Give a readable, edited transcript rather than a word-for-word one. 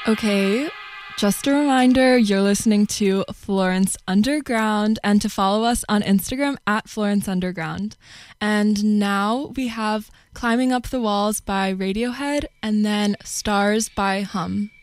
Okay, just a reminder, you're listening to Florence Underground, and to follow us on Instagram at Florence Underground. And now we have Climbing Up the Walls by Radiohead and then Stars by Hum.